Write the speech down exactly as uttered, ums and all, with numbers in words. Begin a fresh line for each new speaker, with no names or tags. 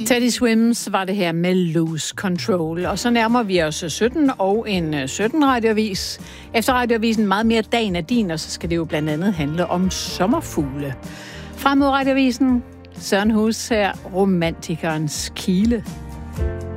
Teddy Swims var det her med Lose Control. Og så nærmer vi os sytten og en sytten radioavis. Efter radioavisen meget mere dagen er din, og så skal det jo blandt andet handle om sommerfugle. Frem mod radioavisen, Søren Hus her, romantikernes kile.